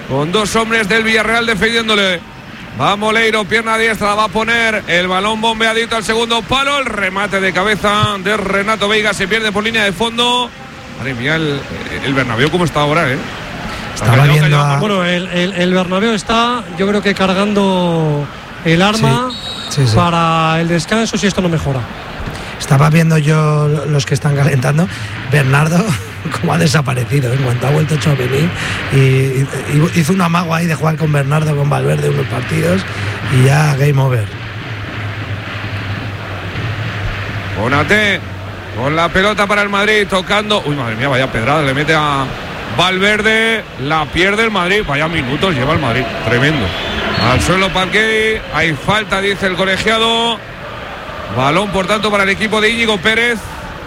con dos hombres del Villarreal defendiéndole. Va Moleiro, pierna diestra, va a poner el balón bombeadito al segundo palo. El remate de cabeza de Renato Veiga se pierde por línea de fondo. Madre mía, el Bernabéu cómo está ahora, ¿eh? Estaba viendo Bueno, el Bernabéu está, yo creo que cargando el arma sí. Para el descanso si esto no mejora. Estaba viendo yo los que están calentando. Bernardo como ha desaparecido en cuanto ha vuelto Tchouaméni y hizo un amago ahí de jugar con Bernardo, con Valverde unos partidos y ya game over. Konaté con la pelota para el Madrid tocando. Uy, madre mía, vaya pedrada, le mete a Valverde, la pierde el Madrid. Vaya minutos lleva el Madrid, tremendo. Al suelo Parquet, hay falta, dice el colegiado. Balón, por tanto, para el equipo de Íñigo Pérez.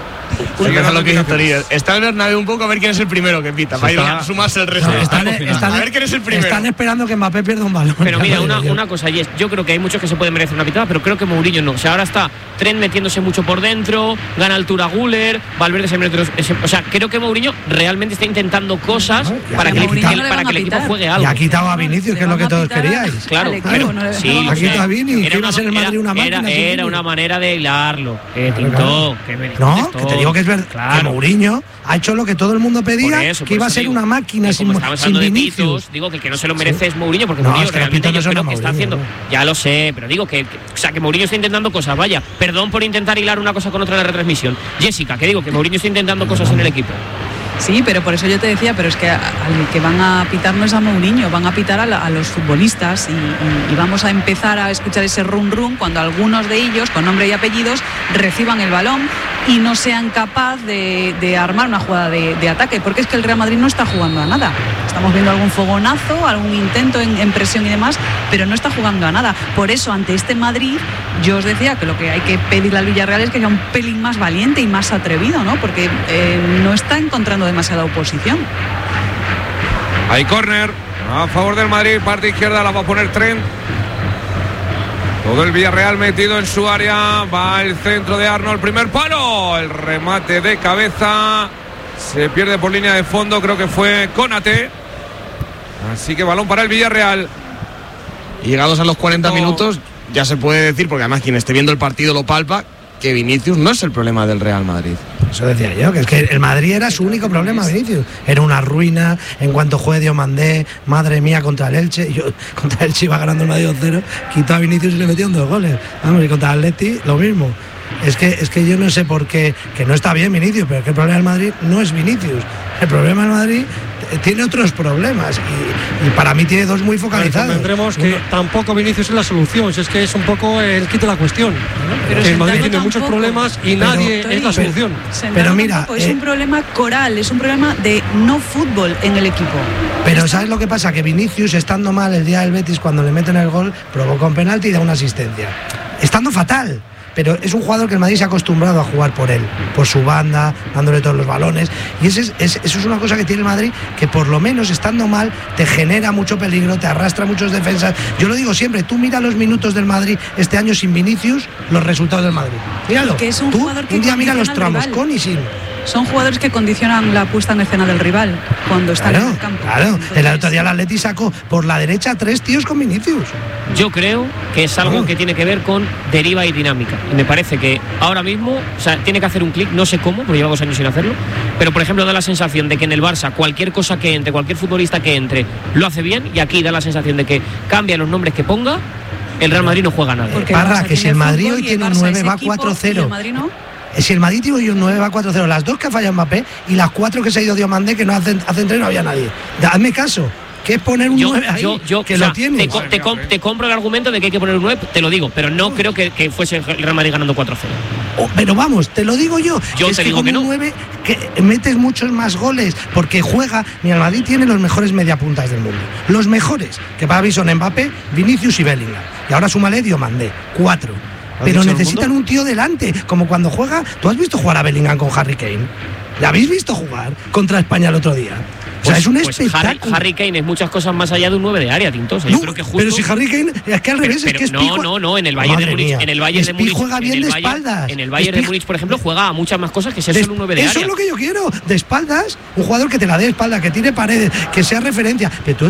Lo que está el Bernabéu un poco a ver quién es el primero que pita, para ir a sumarse el resto. A ver quién es el primero. Están esperando que Mbappé pierda un balón. Pero mira, una cosa, Yes, yo creo que hay muchos que se pueden merecer una pitada, pero creo que Mourinho no. O sea, ahora está Trent metiéndose mucho por dentro, gana altura Güler, Valverde se mete. O sea, creo que Mourinho realmente está intentando cosas para que el equipo juegue algo. Y ha quitado a Vinicius, que es lo que todos queríais. Claro, sí. Ha quitado a Vini, que iba a ser el Madrid una máquina. Era una manera de hilarlo. No, que te digo que es verdad. Que Mourinho ha hecho lo que todo el mundo pedía, que iba a ser una máquina sin Vinicius. Digo que el que no se lo merece es Mourinho, porque Mourinho realmente yo creo que está haciendo. Ya lo sé, pero digo que Mourinho está intentando cosas. Vaya, perdón por intentar hilar una cosa con otra en la retransmisión. Jessica, que digo que Mourinho está intentando cosas en el equipo. Sí, pero por eso yo te decía, pero es que al que van a pitar no es a Mourinho, van a pitar a los futbolistas y vamos a empezar a escuchar ese run cuando algunos de ellos, con nombre y apellidos, reciban el balón y no sean capaces de armar una jugada de ataque, porque es que el Real Madrid no está jugando a nada. Estamos viendo algún fogonazo, algún intento en presión y demás, pero no está jugando a nada. Por eso, ante este Madrid, yo os decía que lo que hay que pedirle al Villarreal es que sea un pelín más valiente y más atrevido, ¿no? Porque no está encontrando demasiada oposición. Hay córner a favor del Madrid, parte izquierda la va a poner Trent. Todo el Villarreal metido en su área, va el centro de Arnold, primer palo, el remate de cabeza, se pierde por línea de fondo, creo que fue Konaté. Así que balón para el Villarreal. Y llegados a los 40 minutos, ya se puede decir, porque además quien esté viendo el partido lo palpa, que Vinicius no es el problema del Real Madrid. Eso decía yo, que es que el Madrid era su único problema, Vinicius. Era una ruina en cuanto juegue Diomandé, madre mía, contra el Elche. Contra el Elche iba ganando el Madrid 2-0, quitó a Vinicius y le metió 2 goles. Vamos, y contra el Atleti lo mismo. Es que yo no sé por qué, que no está bien Vinicius, pero que el problema del Madrid no es Vinicius. El problema del Madrid tiene otros problemas y para mí tiene dos muy focalizados. Tendremos que tampoco Vinicius es la solución, si es que es un poco el kit de la cuestión. Pero el Madrid tiene muchos problemas y nadie es la solución. Pero mira, es un problema coral, es un problema de no fútbol en el equipo. Pero ¿sabes lo que pasa? Que Vinicius, estando mal el día del Betis, cuando le meten el gol, provoca un penalti y da una asistencia. Estando fatal. Pero es un jugador que el Madrid se ha acostumbrado a jugar por él, por su banda, dándole todos los balones. Y eso es una cosa que tiene el Madrid, que por lo menos estando mal te genera mucho peligro, te arrastra muchos defensas. Yo lo digo siempre, tú mira los minutos del Madrid este año sin Vinicius, los resultados del Madrid. Míralo, que es un tú jugador que un día mira los tramos con y sin. Son jugadores que condicionan la puesta en escena del rival cuando están en el campo. Claro, entonces, el otro día el Atleti sacó por la derecha 3 tíos con Vinicius. Yo creo que es algo que tiene que ver con deriva y dinámica. Y me parece que ahora mismo, o sea, tiene que hacer un clic, no sé cómo, porque llevamos años sin hacerlo, pero por ejemplo da la sensación de que en el Barça cualquier cosa que entre, cualquier futbolista que entre, lo hace bien, y aquí da la sensación de que cambia los nombres que ponga, el Real Madrid no juega nada. Parra, que si el Madrid hoy tiene un 9 va 4-0. Si el Madrid tiene un 9 va 4-0, las 2 que ha fallado Mbappé y las 4 que se ha ido Diomandé, que no hacen 3, no había nadie. Hazme caso, que es poner un 9 ahí, que lo tienes. Te compro el argumento de que hay que poner un 9, te lo digo, pero no creo que fuese el Real Madrid ganando 4-0. Pero vamos, te lo digo yo. Yo te digo que no. Un 9 que metes muchos más goles, porque juega. Mira, el Madrid tiene los mejores mediapuntas del mundo. Los mejores, que para mí son Mbappé, Vinicius y Bellingham. Y ahora súmale Diomandé, 4. Pero necesitan un tío delante, como cuando juega. ¿Tú has visto jugar a Bellingham con Harry Kane? ¿Le habéis visto jugar contra España el otro día? O sea, es un espectáculo. Harry Kane es muchas cosas más allá de un 9 de área, Tintos. No, yo creo que justo... Pero si Harry Kane es que al revés, es que es No, en el Bayern de Múnich. En el Bayern de Múnich juega bien de espaldas. En el Bayern de Múnich, por ejemplo, juega a muchas más cosas que ser solo un 9 de área. Eso es lo que yo quiero, de espaldas, un jugador que te la dé espalda, que tire paredes, que sea referencia. Pero tú